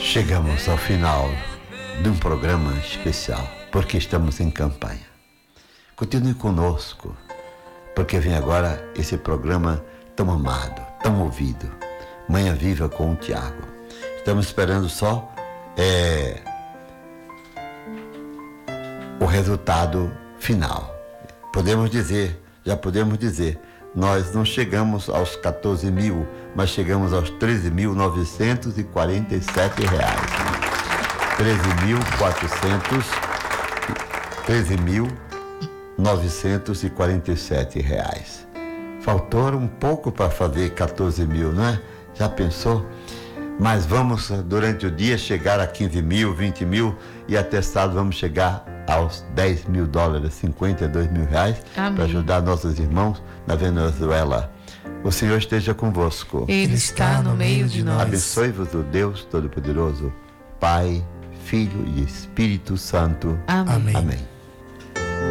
Chegamos ao final de um programa especial, porque estamos em campanha. Continue conosco, porque vem agora esse programa tão amado, tão ouvido, Manhã Viva com o Tiago. Estamos esperando só o resultado final. Já podemos dizer, nós não chegamos aos 14 mil, mas chegamos aos 13.947 reais. 13.947 reais. Faltou um pouco para fazer 14 mil, não é? Já pensou? Mas vamos, durante o dia, chegar a 15 mil, 20 mil e atestado vamos chegar aos 10 mil dólares, 52 mil reais, para ajudar nossos irmãos na Venezuela. O Senhor esteja convosco. Ele está no meio de nós. Abençoe-vos o Deus Todo-Poderoso, Pai, Filho e Espírito Santo. Amém. Amém.